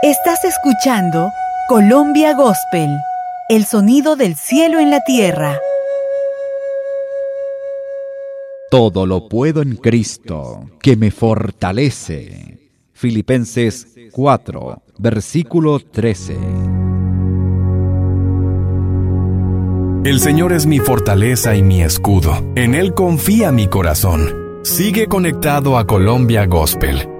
Estás escuchando Colombia Gospel, el sonido del cielo en la tierra. Todo lo puedo en Cristo, que me fortalece. Filipenses 4, versículo 13. El Señor es mi fortaleza y mi escudo. En Él confía mi corazón. Sigue conectado a Colombia Gospel